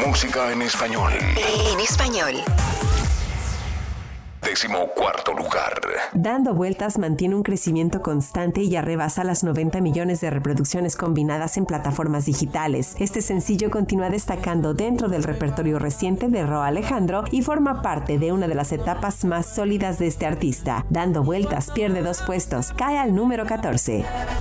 Música en español. En español. 14º lugar. Dando Vueltas mantiene un crecimiento constante y ya rebasa las 90 millones de reproducciones combinadas en plataformas digitales. Este sencillo continúa destacando dentro del repertorio reciente de Rauw Alejandro y forma parte de una de las etapas más sólidas de este artista. Dando Vueltas pierde 2 puestos, cae al número 14.